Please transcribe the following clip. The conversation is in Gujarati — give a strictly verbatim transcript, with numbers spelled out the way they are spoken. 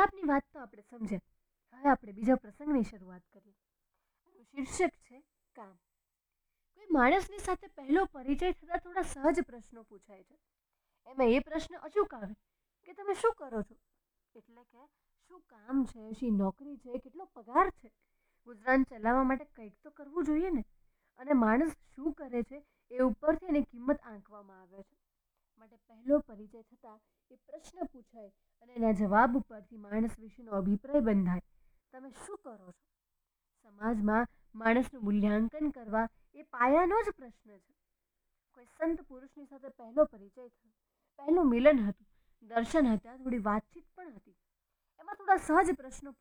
જવાબની વાત તો આપણે સમજ્યા. હવે આપણે બીજા પ્રસંગની શરૂઆત કરીએ. એનું શીર્ષક છે કામ. કોઈ માણસની સાથે પહેલો પરિચય થતાં થોડા સહજ પ્રશ્નો પૂછાય છે. એમાં એ પ્રશ્ન અચૂક આવે કે તમે શું કરો છો, એટલે કે શું કામ છે, શી નોકરી છે, કેટલો પગાર છે. ગુજરાન ચલાવવા માટે કંઈક તો કરવું જોઈએ ને. અને માણસ શું કરે છે એ ઉપરથી એની કિંમત આંકવામાં આવે છે. માટે પહેલો પરિચય થતાં એ પ્રશ્ન પૂછાય અને એના જવાબ ઉપરથી માણસ વિશેનો અભિપ્રાય બંધાય. તમે શું કરો છો? સમાજમાં માણસનું મૂલ્યાંકન કરવા એ પાયાનો જ પ્રશ્ન છે. કોઈ સંત પુરુષની સાથે પહેલો પરિચય થયો, પહેલું મિલન હતું, દર્શન હતા, થોડી વાતચીત પણ હતી. એમાં થોડા સહજ પ્રશ્નો